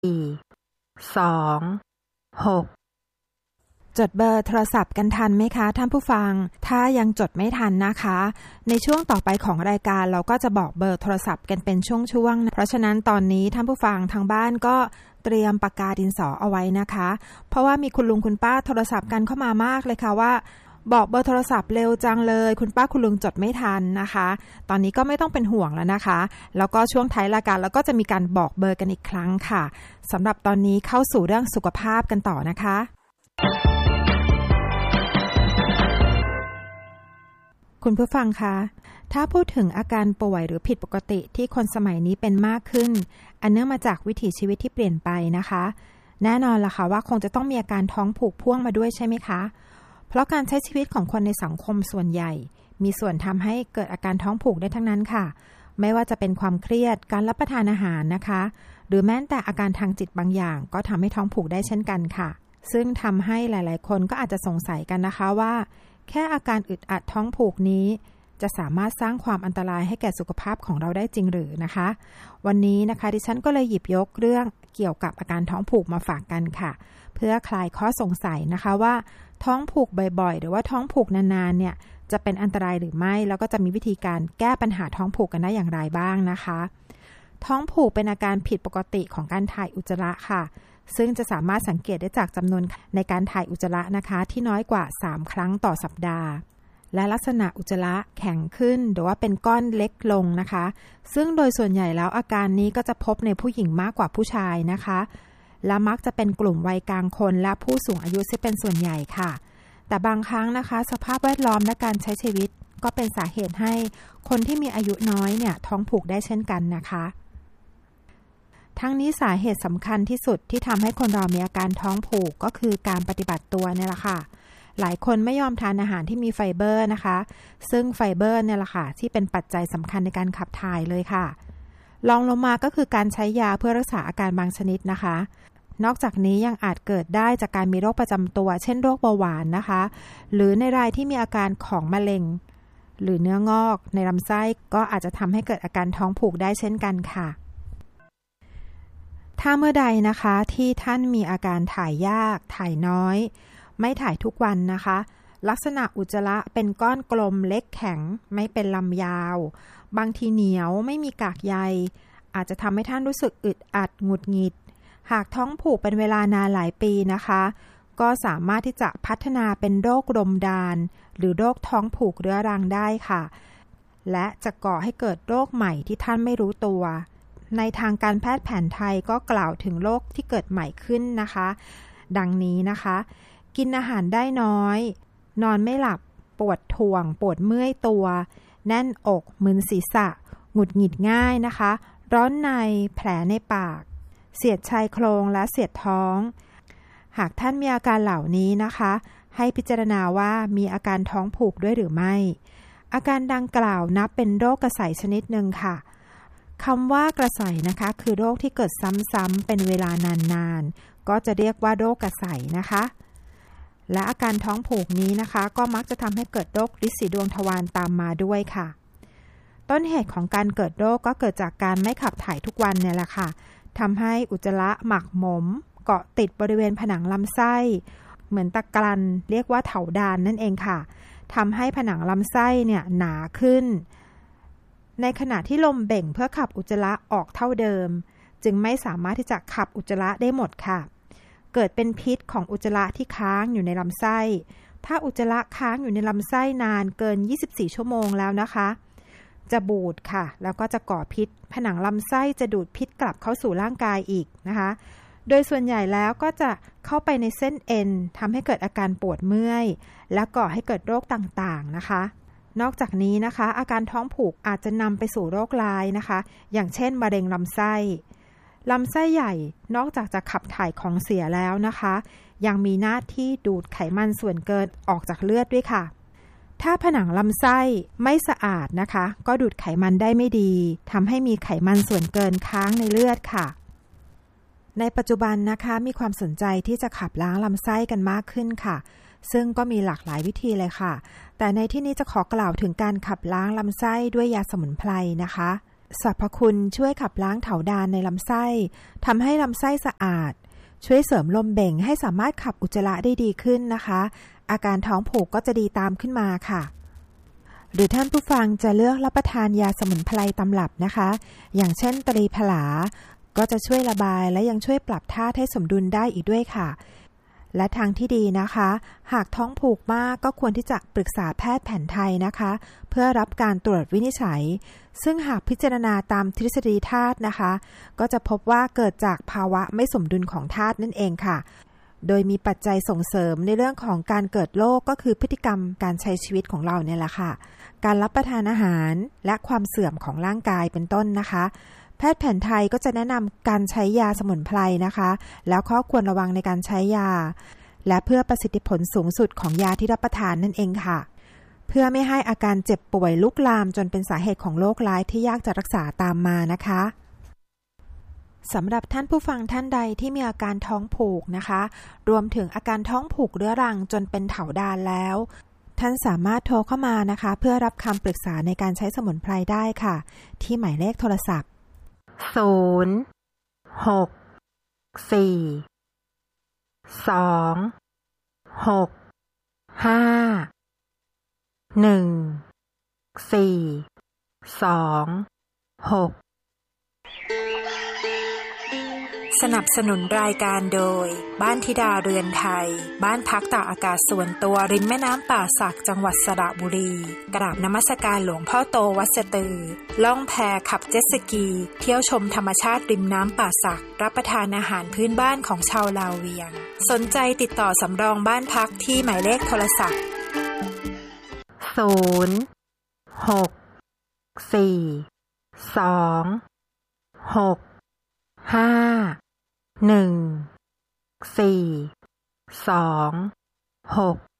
2 6 จดเบอร์โทรศัพท์กันทันไหมคะท่านผู้ฟังถ้ายังจดไม่ทันนะคะในช่วงต่อไปของรายการเราก็จะบอกเบอร์โทรศัพท์กันเป็นช่วงๆเพราะฉะนั้นตอนนี้ท่านผู้ฟังทางบ้านก็เตรียมปากกาดินสอเอาไว้นะคะเพราะว่ามีคุณลุงคุณป้าโทรศัพท์กันเข้ามามากเลยค่ะว่าบอกเบอร์โทรศัพท์เร็วจังเลยคุณป้าคุณลุงจดไม่ทันนะคะตอนนี้ก็ไม่ต้องเป็นห่วงแล้วนะคะแล้วก็ช่วงท้ายรายการเราก็จะมีการบอกเบอร์กันอีกครั้งค่ะสำหรับตอนนี้เข้าสู่เรื่องสุขภาพกันต่อนะคะคุณผู้ฟังคะถ้าพูดถึงอาการป่วยหรือผิดปกติที่คนสมัยนี้เป็นมากขึ้นอันเนื่องมาจากวิถีชีวิตที่เปลี่ยนไปนะคะแน่นอนล่ะค่ะว่าคงจะต้องมีอาการท้องผูกพ่วงมาด้วยใช่ไหมคะเพราะการใช้ชีวิตของคนในสังคมส่วนใหญ่มีส่วนทำให้เกิดอาการท้องผูกได้ทั้งนั้นค่ะไม่ว่าจะเป็นความเครียดการรับประทานอาหารนะคะหรือแม้แต่อาการทางจิตบางอย่างก็ทำให้ท้องผูกได้เช่นกันค่ะซึ่งทำให้หลายๆคนก็อาจจะสงสัยกันนะคะว่าแค่อาการอึดอัดท้องผูกนี้จะสามารถสร้างความอันตรายให้แก่สุขภาพของเราได้จริงหรือนะคะวันนี้นะคะดิฉันก็เลยหยิบยกเรื่องเกี่ยวกับอาการท้องผูกมาฝากกันค่ะเพื่อคลายข้อสงสัยนะคะว่าท้องผูกบ่อยๆหรือว่าท้องผูกนานๆเนี่ยจะเป็นอันตรายหรือไม่แล้วก็จะมีวิธีการแก้ปัญหาท้องผูกกันได้อย่างไรบ้างนะคะท้องผูกเป็นอาการผิดปกติของการถ่ายอุจจาระค่ะซึ่งจะสามารถสังเกตได้จากจำนวนในการถ่ายอุจจาระนะคะที่น้อยกว่า3ครั้งต่อสัปดาห์และลักษณะอุจจาระแข็งขึ้นหรือว่าเป็นก้อนเล็กลงนะคะซึ่งโดยส่วนใหญ่แล้วอาการนี้ก็จะพบในผู้หญิงมากกว่าผู้ชายนะคะและมักจะเป็นกลุ่มวัยกลางคนและผู้สูงอายุที่เป็นส่วนใหญ่ค่ะแต่บางครั้งนะคะสภาพแวดล้อมและการใช้ชีวิตก็เป็นสาเหตุให้คนที่มีอายุน้อยเนี่ยท้องผูกได้เช่นกันนะคะทั้งนี้สาเหตุสำคัญที่สุดที่ทำให้คนเรามีอาการท้องผูกก็คือการปฏิบัติตัวเนี่ยแหละค่ะหลายคนไม่ยอมทานอาหารที่มีไฟเบอร์นะคะซึ่งไฟเบอร์เนี่ยแหละค่ะที่เป็นปัจจัยสำคัญในการขับถ่ายเลยค่ะรองลงมาก็คือการใช้ยาเพื่อรักษาอาการบางชนิดนะคะนอกจากนี้ยังอาจเกิดได้จากการมีโรคประจำตัวเช่นโรคเบาหวานนะคะหรือในรายที่มีอาการของมะเร็งหรือเนื้องอกในลำไส้ก็อาจจะทำให้เกิดอาการท้องผูกได้เช่นกันค่ะถ้าเมื่อใดนะคะที่ท่านมีอาการถ่ายยากถ่ายน้อยไม่ถ่ายทุกวันนะคะลักษณะอุจจาระเป็นก้อนกลมเล็กแข็งไม่เป็นลำยาวบางทีเหนียวไม่มีกากใยอาจจะทำให้ท่านรู้สึกอึดอัดหงุดหงิดหากท้องผูกเป็นเวลานานหลายปีนะคะก็สามารถที่จะพัฒนาเป็นโรคลมดานหรือโรคท้องผูกเรื้อรังได้ค่ะและจะก่อให้เกิดโรคใหม่ที่ท่านไม่รู้ตัวในทางการแพทย์แผนไทยก็กล่าวถึงโรคที่เกิดใหม่ขึ้นนะคะดังนี้นะคะกินอาหารได้น้อยนอนไม่หลับปวดถ่วงปวดเมื่อยตัวแน่นอกมึนศีรษะหงุดหงิดง่ายนะคะร้อนในแผลในปากเสียดชายโครงและเสียดท้องหากท่านมีอาการเหล่านี้นะคะให้พิจารณาว่ามีอาการท้องผูกด้วยหรือไม่อาการดังกล่าวนับเป็นโรคกระใสชนิดหนึ่งค่ะคำว่ากระใสนะคะคือโรคที่เกิดซ้ำๆเป็นเวลานานๆก็จะเรียกว่าโรคกระใสนะคะและอาการท้องผูกนี้นะคะก็มักจะทำให้เกิดโรคฤทธิ์สีดวงทวารตามมาด้วยค่ะต้นเหตุของการเกิดโรคก็เกิดจากการไม่ขับถ่ายทุกวันเนี่ยแหละค่ะทำให้อุจจาระหมักหมมเกาะติดบริเวณผนังลำไส้เหมือนตะกรันเรียกว่าเถาดานนั่นเองค่ะทำให้ผนังลำไส้เนี่ยหนาขึ้นในขณะที่ลมเบ่งเพื่อขับอุจจาระออกเท่าเดิมจึงไม่สามารถที่จะขับอุจจาระได้หมดค่ะเกิดเป็นพิษของอุจจาระที่ค้างอยู่ในลำไส้ถ้าอุจจาระค้างอยู่ในลำไส้นานเกิน24ชั่วโมงแล้วนะคะจะบูดค่ะแล้วก็จะก่อพิษผนังลำไส้จะดูดพิษกลับเข้าสู่ร่างกายอีกนะคะโดยส่วนใหญ่แล้วก็จะเข้าไปในเส้นเอ็นทำให้เกิดอาการปวดเมื่อยและก่อให้เกิดโรคต่างๆนะคะนอกจากนี้นะคะอาการท้องผูกอาจจะนำไปสู่โรคร้ายนะคะอย่างเช่นมะเร็งลำไส้ใหญ่นอกจากจะขับถ่ายของเสียแล้วนะคะยังมีหน้าที่ดูดไขมันส่วนเกินออกจากเลือดด้วยค่ะถ้าผนังลำไส้ไม่สะอาดนะคะก็ดูดไขมันได้ไม่ดีทำให้มีไขมันส่วนเกินค้างในเลือดค่ะในปัจจุบันนะคะมีความสนใจที่จะขับล้างลำไส้กันมากขึ้นค่ะซึ่งก็มีหลากหลายวิธีเลยค่ะแต่ในที่นี้จะขอกล่าวถึงการขับล้างลำไส้ด้วยยาสมุนไพรนะคะสรรพคุณช่วยขับล้างเถาดานในลำไส้ทำให้ลำไส้สะอาดช่วยเสริมลมเบ่งให้สามารถขับอุจจาระได้ดีขึ้นนะคะอาการท้องผูกก็จะดีตามขึ้นมาค่ะหรือท่านผู้ฟังจะเลือกรับประทานยาสมุนไพรตำรับนะคะอย่างเช่นตรีผลาก็จะช่วยระบายและยังช่วยปรับธาตุให้สมดุลได้อีกด้วยค่ะและทางที่ดีนะคะหากท้องผูกมากก็ควรที่จะปรึกษาแพทย์แผนไทยนะคะเพื่อรับการตรวจวินิจฉัยซึ่งหากพิจารณาตามทฤษฎีธาตุนะคะก็จะพบว่าเกิดจากภาวะไม่สมดุลของธาตุนั่นเองค่ะโดยมีปัจจัยส่งเสริมในเรื่องของการเกิดโรคก็คือพฤติกรรมการใช้ชีวิตของเราเนี่ยแหละค่ะการรับประทานอาหารและความเสื่อมของร่างกายเป็นต้นนะคะแพทย์แผนไทยก็จะแนะนำการใช้ยาสมุนไพรนะคะแล้วข้อควรระวังในการใช้ยาและเพื่อประสิทธิผลสูงสุดของยาที่รับประทานนั่นเองค่ะเพื่อไม่ให้อาการเจ็บป่วยลุกลามจนเป็นสาเหตุของโรคร้ายที่ยากจะรักษาตามมานะคะสำหรับท่านผู้ฟังท่านใดที่มีอาการท้องผูกนะคะรวมถึงอาการท้องผูกเรื้อรังจนเป็นเถาดานแล้วท่านสามารถโทรเข้ามานะคะเพื่อรับคำปรึกษาในการใช้สมุนไพรได้ค่ะที่หมายเลขโทรศัพท์สนับสนุนรายการโดยบ้านธิดาเรือนไทยบ้านพักตากอากาศส่วนตัวริมแม่น้ำป่าสักจังหวัดสระบุรีกราบนมัสการหลวงพ่อโตวัดสะตือล่องแพขับเจ็ตสกีเที่ยวชมธรรมชาติริมน้ำป่าสักรับประทานอาหารพื้นบ้านของชาวลาวเวียงสนใจติดต่อสำรองบ้านพักที่หมายเลขโทรศัพท์ 0642614226